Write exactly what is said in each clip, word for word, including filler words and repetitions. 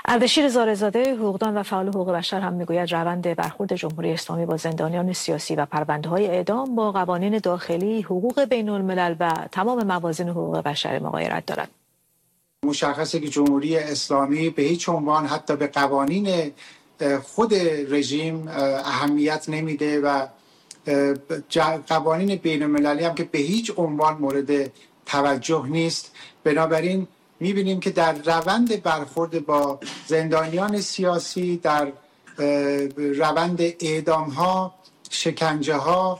اردشیر زارزاده، حقوقدان و فعال حقوق بشر هم میگوید روند برخورد جمهوری اسلامی با زندانیان سیاسی و پرونده‌های اعدام با قوانین داخلی، حقوق بین الملل و تمام موازین حقوق بشر مغایرت دارد. مشخصه که جمهوری اسلامی به هیچ عنوان حتی به قوانین خود رژیم اهمیت نمیده و قوانین بین المللی هم که به هیچ عنوان مورد توجه نیست. بنابراین می‌بینیم که در روند برخورد با زندانیان سیاسی، در روند اعدام‌ها، شکنجه‌ها،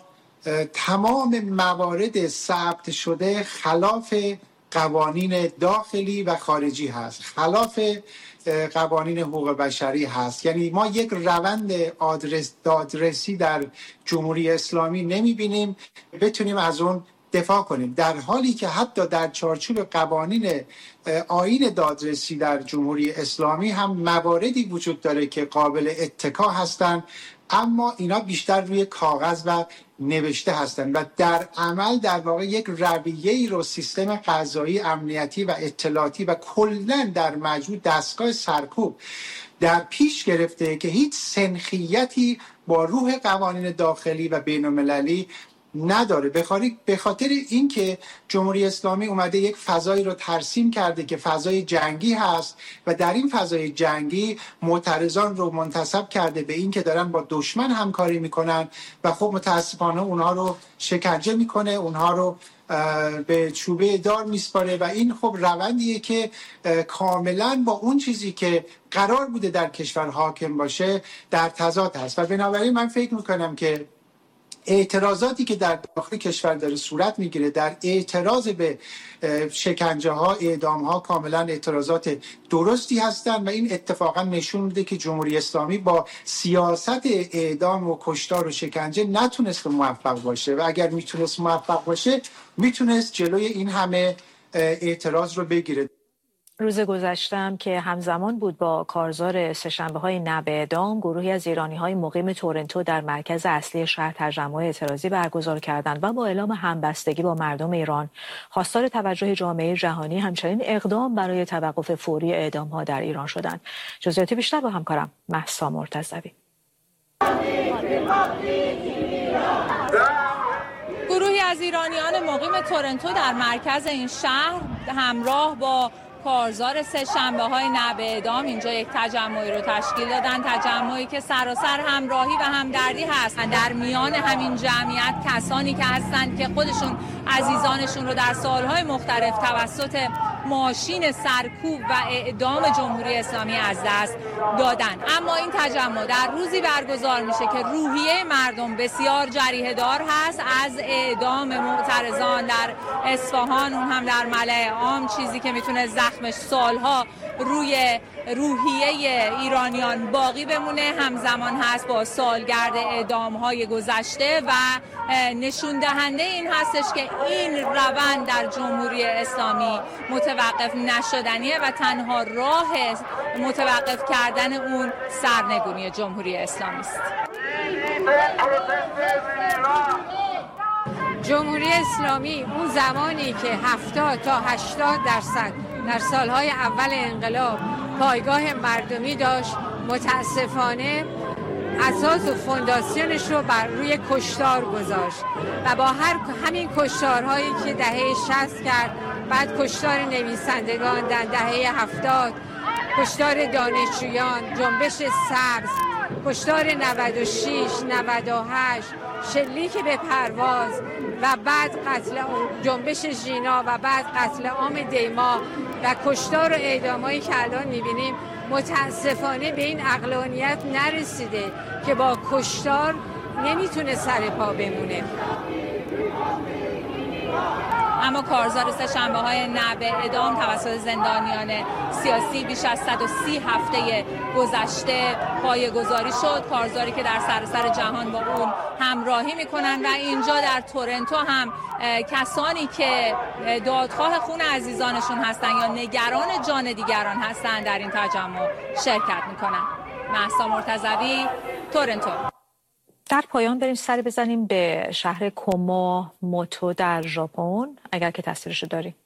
تمام موارد ثبت شده خلاف قوانین داخلی و خارجی هست، خلاف قوانین حقوق بشری هست. یعنی ما یک روند آدرس دادرسی در جمهوری اسلامی نمی‌بینیم بتونیم از اون دفاع کنیم، در حالی که حتی در چارچوب قوانین آیین دادرسی در جمهوری اسلامی هم مواردی وجود داره که قابل اتکا هستند، اما اینا بیشتر روی کاغذ و نوشته هستند و در عمل در واقع یک رویه‌ای رو سیستم قضایی، امنیتی و اطلاعاتی و کلاً در مجموع دستگاه سرکوب در پیش گرفته که هیچ سنخیتی با روح قوانین داخلی و بین‌المللی نداره. به خاطر اینکه جمهوری اسلامی اومده یک فضایی رو ترسیم کرده که فضای جنگی هست و در این فضای جنگی معترضان رو منتسب کرده به اینکه دارن با دشمن همکاری میکنن و خب متاسفانه اونها رو شکنجه میکنه، اونها رو به چوبه دار میسپاره و این خب روندیه که کاملا با اون چیزی که قرار بوده در کشور حاکم باشه در تضاد هست. و بنابراین من فکر میکنم که اعتراضاتی که در داخل کشور داره صورت میگیره در اعتراض به شکنجه ها، اعدام ها کاملا اعتراضات درستی هستند و این اتفاقا نشون میده که جمهوری اسلامی با سیاست اعدام و کشتار و شکنجه نتونست موفق باشه و اگر میتونست موفق باشه میتونست جلوی این همه اعتراض رو بگیره. روز گذشتم که همزمان بود با کارزار سه‌شنبه‌های نه به اعدام، گروهی از ایرانی‌های مقیم تورنتو در مرکز اصلی شهر تجمع اعتراضی برگزار کردند و با اعلام همبستگی با مردم ایران خواستار توجه جامعه جهانی همچنین اقدام برای توقف فوری اعدام‌ها در ایران شدند. جزئیات بیشتر با همکارم مهسا مرتضوی. گروهی از ایرانیان مقیم تورنتو در مرکز این شهر همراه با کارزار سه‌شنبه‌های نه به اعدام اینجا یک تجمعی رو تشکیل دادن، تجمعی که سراسر همراهی و همدردی هست. در میان همین جمعیت کسانی که هستند که خودشون عزیزانشون رو در سالهای مختلف توسط ماشین سرکوب و اعدام جمهوری اسلامی از دست دادن. اما این تجمع در روزی برگزار میشه که روحیه مردم بسیار جریحه دار هست، از اعدام معترضان در اصفهان، اون هم در ملأ عام، چیزی که میتونه زخمش سالها روی روحیه ایرانیان باقی بمونه، همزمان هست با سالگرد اعدام‌های گذشته و نشون دهنده این هستش که این روند در جمهوری اسلامی متوقف نشدنیه و تنها راه متوقف کردن اون سرنگونی جمهوری اسلامی است. جمهوری اسلامی اون زمانی که هفتاد تا هشتاد درصد در سالهای اول انقلاب پایگاه مردمی داشت، متاسفانه اساس و فونداسیونش رو بر روی کشتار گذاشت و با هر همین کشتارهایی که دهه شصت کرد، بعد کشتار نویسندگان در دهه هفتاد، کشتار دانشجویان، جنبش سبز، کشتار نود و شش، نود و هشت، شلیک به پرواز و بعد قتل جنبش ژینا و بعد قتل عام دیما و کشتار و اعدامایی که الان می‌بینیم، متاسفانه به این عقلانیت نرسیده که با کشتار نمیتونه سر پا بمونه. اما کارزار سه‌شنبه‌های نه به اعدام توسط زندانیان سیاسی بیش از صد و سی هفته گذشته پایه‌گذاری شد، کارزاری که در سراسر جهان با اون همراهی میکنن و اینجا در تورنتو هم کسانی که دادخواه خون عزیزانشون هستن یا نگران جان دیگران هستن در این تجمع شرکت میکنن. مهسا مرتضوی، تورنتو. در پایان بریم سری بزنیم به شهر کوماموتو در ژاپن، اگر که تصویرشو داری.